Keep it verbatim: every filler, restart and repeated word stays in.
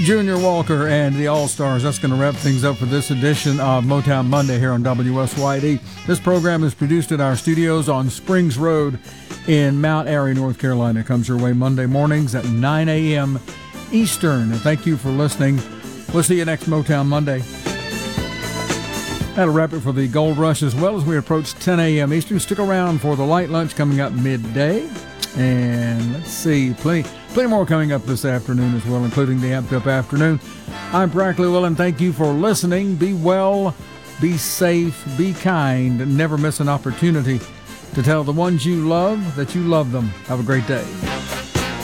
Junior Walker and the All-Stars. That's going to wrap things up for this edition of Motown Monday here on W S Y D. This program is produced at our studios on Springs Road in Mount Airy, North Carolina. It comes your way Monday mornings at nine a.m. Eastern. And thank you for listening. We'll see you next Motown Monday. That'll wrap it for the Gold Rush as well as we approach ten a.m. Eastern. Stick around for the light lunch coming up midday. And let's see, plenty, plenty more coming up this afternoon as well, including the Amped Up Afternoon. I'm Brackley Willen. Thank you for listening. Be well, be safe, be kind. Never miss an opportunity to tell the ones you love that you love them. Have a great day.